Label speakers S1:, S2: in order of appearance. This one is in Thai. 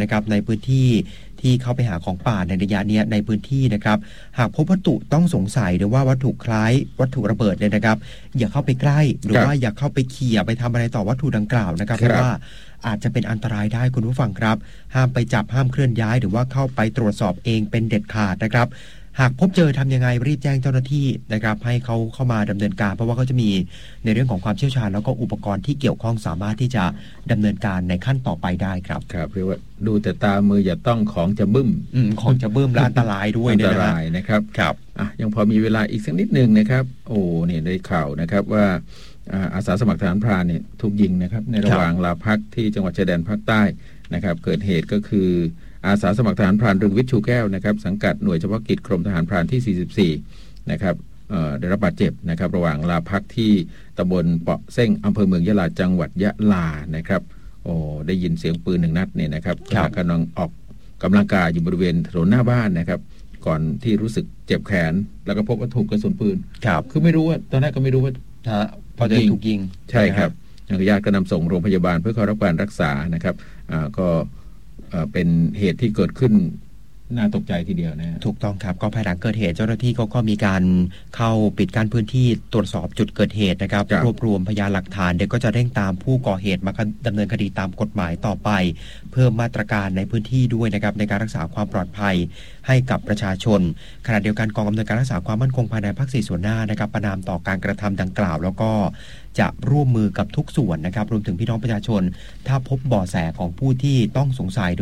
S1: นะครับในพื้นที่ที่เข้าไปหาของป่าในระยะนี้ในพื้นที่นะครับหากพบวัตถุต้องสงสัยหรือว่าวัตถุคล้ายวัตถุระเบิดเนี่ยนะครับอย่าเข้าไปใกล้หรือว่าอย่าเข้าไปเขี่ยไปทำอะไรต่อวัตถุดังกล่าวนะครับเพราะว่าอาจจะเป็นอันตรายได้คุณผู้ฟังครับห้ามไปจับห้ามเคลื่อนย้ายหรือว่าเข้าไปตรวจสอบเองเป็นเด็ดขาดนะครับหากพบเจอทำยังไงรีบแจ้งเจ้าหน้าที่นะครับให้เขาเข้ามาดำเนินการเพราะว่าเขาจะมีในเรื่องของความเชี่ยวชาญแล้วก็อุปกรณ์ที่เกี่ยวข้องสามารถที่จะดำเนินการในขั้นต่อไปได้ครับ
S2: ครับเรียกว่าดูแต่ตามืออย่าต้องของจะบึ้ม
S1: ของจะบึ้มและอันตรายด้วย
S2: อันตรายนะครับ
S1: ครับ
S2: ยังพอมีเวลาอีกสักนิดนึงนะครับโอ้เนี่ยได้ข่าวนะครับว่าอาสาสมัครทหารพรานเนี่ยถูกยิงนะครับในระหว่างลาพักที่จังหวัดชายแดนภาคใต้นะครับเกิดเหตุก็คืออาสาสมัครทหารพรานเรืองวิทย์ชูแก้วนะครับสังกัดหน่วยเฉพาะกิจกรมทหารพรานที่44นะครับได้รับบาดเจ็บนะครับระหว่างลาพักที่ตำบลเปาะเส้งอำเภอเมืองยะลาจังหวัดยะลานะครับโอ้ได้ยินเสียงปืน1 นัดเนี่ยนะครับกำลังออกกำลังกายอยู่บริเวณถนนหน้าบ้านนะครับก่อนที่รู้สึกเจ็บแขนแล้วก็พบว่าถูกกระสุนปืนคือไม่รู้ว่าตอนแรกก็ไม่รู้ว่า
S1: พอจะถูกยิง
S2: ใช่ครับญาติก็นำส่งโรงพยาบาลเพื่อเข้ารับการรักษานะครับก็เป็นเหตุที่เกิดขึ้นน่าตกใจทีเดียวนะ
S1: ถูกต้องครับก็ภายหลังเกิดเหตุเจ้าหน้าที่ก็มีการเข้าปิดกั้นพื้นที่ตรวจสอบจุดเกิดเหตุนะครับรวบรวมพยานหลักฐานเด็กก็จะเร่งตามผู้ก่อเหตุมาดำเนินคดีตามกฎหมายต่อไปเพิ่มมาตรการในพื้นที่ด้วยนะครับในการรักษาความปลอดภัยให้กับประชาชนขณะเดียวกันกองอำนวยการรักษาความมั่นคงภายในภาค4ส่วนหน้านะครับประณามต่อการกระทำดังกล่าวแล้วก็จะร่วมมือกับทุกส่วนนะครับรวมถึงพี่น้องประชาชนถ้าพบเบาะแสของผู้ที่ต้องสงสัย